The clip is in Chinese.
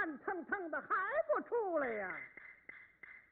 慢腾腾的还不出来呀？